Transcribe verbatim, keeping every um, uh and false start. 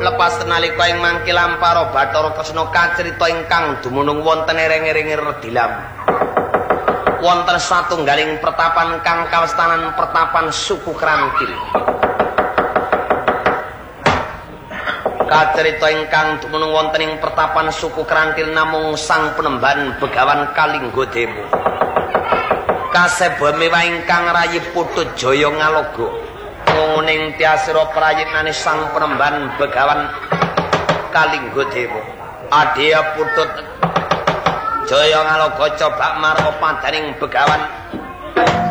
lepas nalika ing mangkilan para Bathara Kresna kacrita ingkang dumunung wonten ering-ering Redilam. Wonten satunggaling pertapan kang kawestanan pertapan suku Krantil. Kacrita ingkang dumunung wonten ing pertapan suku Krantil namung sang penemban Begawan Kalinggadeva. Kasebame wae ingkang rayi Putut Jaya ngaloga. Nguning tiasira prayitnane sang penemban Begawan Kalinggadeva. Adya Putut Jaya ngaloga coba marang padaning Begawan